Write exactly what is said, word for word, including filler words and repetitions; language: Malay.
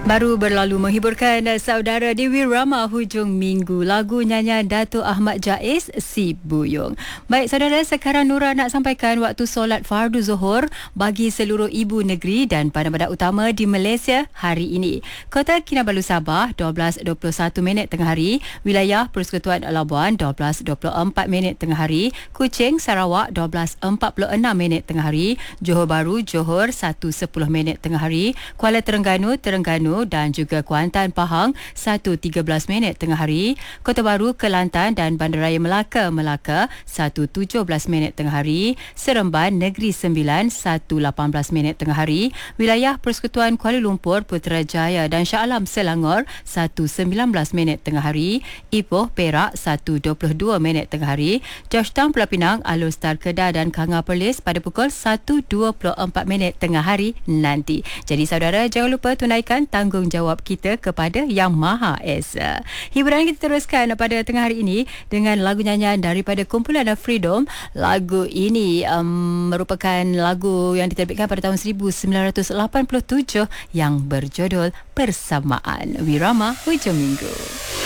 Baru berlalu menghiburkan saudara di Wirama hujung minggu, lagu nyanyian Dato' Ahmad Jaiz, Si Buyung. Baik saudara, sekarang Nura nak sampaikan waktu solat fardu Zuhur bagi seluruh ibu negeri dan bandar-bandar utama di Malaysia hari ini. Kota Kinabalu Sabah dua belas dua puluh satu minit tengah hari, wilayah Persekutuan Labuan dua belas dua puluh empat minit tengah hari, Kuching Sarawak dua belas empat puluh enam minit tengah hari, Johor Bahru Johor satu sepuluh minit tengah hari, Kuala Terengganu Terengganu dan juga Kuantan Pahang satu tiga belas minit tengah hari, Kota Baru Kelantan dan Bandaraya Melaka Melaka satu tujuh belas minit tengah hari, Seremban Negeri Sembilan satu lapan belas minit tengah hari, wilayah Persekutuan Kuala Lumpur Putrajaya dan Shah Alam Selangor satu sembilan belas minit tengah hari, Ipoh Perak satu dua puluh dua minit tengah hari, Georgetown Pulau Pinang Alor Star Kedah dan Kanga Perlis pada pukul satu dua puluh empat minit tengah hari nanti. Jadi saudara, jangan lupa tunaikan tanggungjawab kita kepada Yang Maha Esa. Hiburan kita teruskan pada tengah hari ini dengan lagu nyanyian daripada kumpulan Freedom. Lagu ini um, merupakan lagu yang diterbitkan pada tahun seribu sembilan ratus lapan puluh tujuh yang berjudul Persamaan. Wirama hujung minggu.